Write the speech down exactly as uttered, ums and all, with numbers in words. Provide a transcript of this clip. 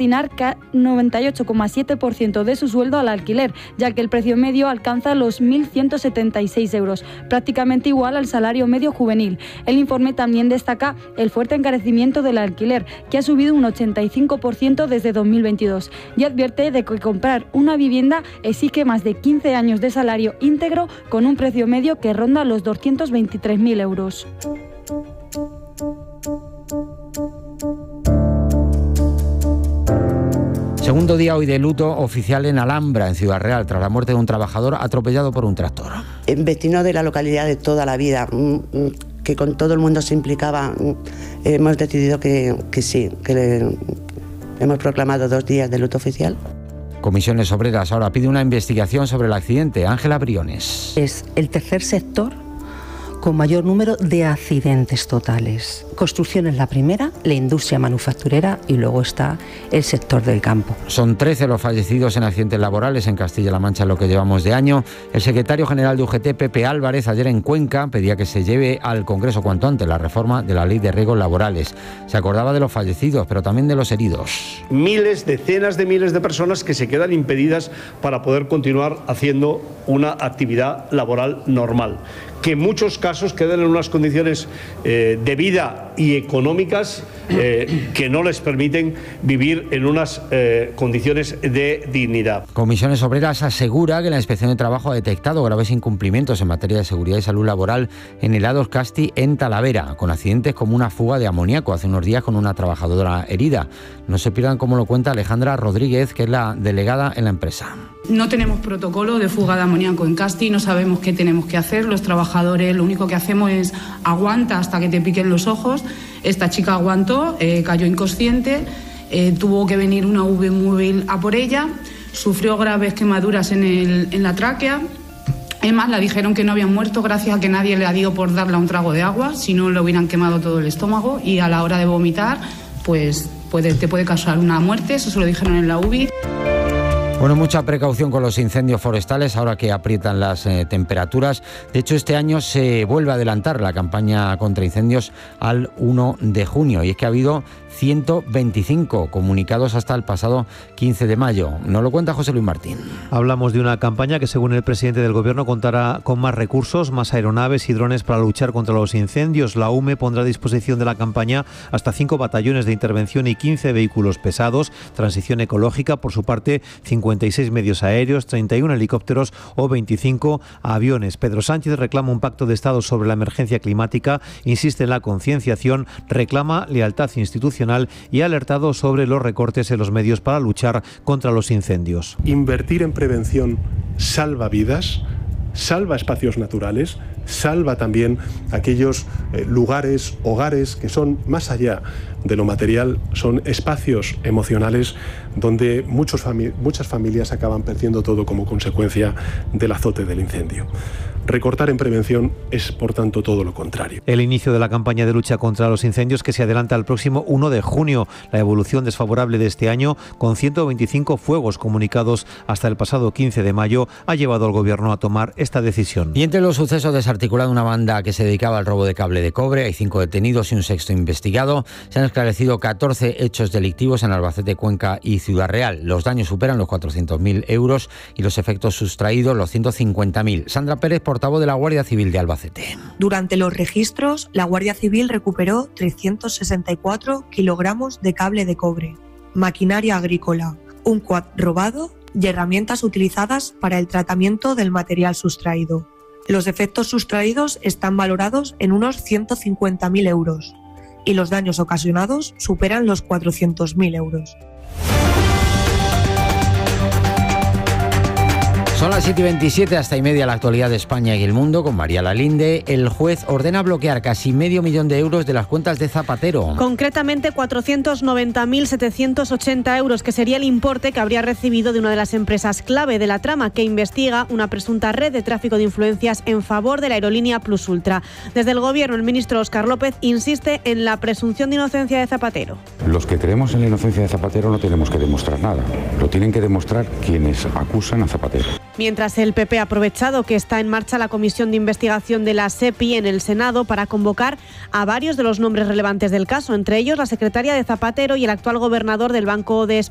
destinar noventa y ocho coma siete por ciento de su sueldo al alquiler, ya que el precio medio alcanza los mil ciento setenta y seis euros, prácticamente igual al salario medio juvenil. El informe también destaca el fuerte encarecimiento del alquiler, que ha subido un ochenta y cinco por ciento desde dos mil veintidós, y advierte de que comprar una vivienda exige más de quince años de salario íntegro, con un precio medio que ronda los doscientos veintitrés mil euros. Segundo día hoy de luto oficial en Alhambra, en Ciudad Real, tras la muerte de un trabajador atropellado por un tractor. Vecino de la localidad de toda la vida, que con todo el mundo se implicaba, hemos decidido que, que sí, que le, hemos proclamado dos días de luto oficial. Comisiones Obreras ahora pide una investigación sobre el accidente. Ángela Briones. Es el tercer sector con mayor número de accidentes totales. Construcción es la primera, la industria manufacturera y luego está el sector del campo. Son trece los fallecidos en accidentes laborales en Castilla-La Mancha en lo que llevamos de año. El secretario general de U G T, Pepe Álvarez, ayer en Cuenca pedía que se lleve al Congreso cuanto antes la reforma de la Ley de Riesgos Laborales. Se acordaba de los fallecidos, pero también de los heridos. Miles, decenas de miles de personas que se quedan impedidas para poder continuar haciendo una actividad laboral normal, que en muchos casos quedan en unas condiciones eh, de vida y económicas eh, que no les permiten vivir en unas eh, condiciones de dignidad. Comisiones Obreras asegura que la Inspección de Trabajo ha detectado graves incumplimientos en materia de seguridad y salud laboral en helados Casti en Talavera, con accidentes como una fuga de amoníaco hace unos días con una trabajadora herida. No se pierdan cómo lo cuenta Alejandra Rodríguez, que es la delegada en la empresa. No tenemos protocolo de fuga de amoníaco en Casti, no sabemos qué tenemos que hacer. Los trabajadores lo único que hacemos es aguanta hasta que te piquen los ojos. Esta chica aguantó, eh, cayó inconsciente, eh, tuvo que venir una U V móvil a por ella, sufrió graves quemaduras en, el, en la tráquea. Es más, la dijeron que no había muerto gracias a que nadie le ha dio por darle un trago de agua, si no le hubieran quemado todo el estómago, y a la hora de vomitar pues puede, te puede causar una muerte, eso se lo dijeron en la U B I. Bueno, mucha precaución con los incendios forestales ahora que aprietan las eh, temperaturas. De hecho, este año se vuelve a adelantar la campaña contra incendios al uno de junio. Y es que ha habido ciento veinticinco comunicados hasta el pasado quince de mayo. Nos lo cuenta José Luis Martín. Hablamos de una campaña que, según el presidente del Gobierno, contará con más recursos, más aeronaves y drones para luchar contra los incendios. La U M E pondrá a disposición de la campaña hasta cinco batallones de intervención y quince vehículos pesados. Transición Ecológica, por su parte, cincuenta y seis medios aéreos, treinta y uno helicópteros o veinticinco aviones. Pedro Sánchez reclama un pacto de Estado sobre la emergencia climática, insiste en la concienciación, reclama lealtad institucional y ha alertado sobre los recortes en los medios para luchar contra los incendios. Invertir en prevención salva vidas, salva espacios naturales, salva también aquellos eh, lugares, hogares que son más allá de lo material, son espacios emocionales donde muchos fami- muchas familias acaban perdiendo todo como consecuencia del azote del incendio. Recortar en prevención es, por tanto, todo lo contrario. El inicio de la campaña de lucha contra los incendios, que se adelanta al próximo uno de junio. La evolución desfavorable de este año, con ciento veinticinco fuegos comunicados hasta el pasado quince de mayo, ha llevado al Gobierno a tomar esta decisión. Y entre los sucesos desarticulada una banda que se dedicaba al robo de cable de cobre. Hay cinco detenidos y un sexto investigado. Se han esclarecido catorce hechos delictivos en Albacete, Cuenca y Ciudad Real. Los daños superan los cuatrocientos mil euros y los efectos sustraídos los ciento cincuenta mil. Sandra Pérez, portavoz de la Guardia Civil de Albacete. Durante los registros, la Guardia Civil recuperó trescientos sesenta y cuatro kilogramos de cable de cobre, maquinaria agrícola, un quad robado y herramientas utilizadas para el tratamiento del material sustraído. Los efectos sustraídos están valorados en unos ciento cincuenta mil euros y los daños ocasionados superan los cuatrocientos mil euros. Son las siete y veintisiete, hasta y media la actualidad de España y el mundo con María Lalinde. El juez ordena bloquear casi medio millón de euros de las cuentas de Zapatero. Concretamente cuatrocientos noventa mil setecientos ochenta euros, que sería el importe que habría recibido de una de las empresas clave de la trama que investiga una presunta red de tráfico de influencias en favor de la aerolínea Plus Ultra. Desde el Gobierno, el ministro Óscar López insiste en la presunción de inocencia de Zapatero. Los que creemos en la inocencia de Zapatero no tenemos que demostrar nada. Lo tienen que demostrar quienes acusan a Zapatero. Mientras el P P ha aprovechado que está en marcha la comisión de investigación de la SEPI en el Senado para convocar a varios de los nombres relevantes del caso, entre ellos la secretaria de Zapatero y el actual gobernador del Banco de España,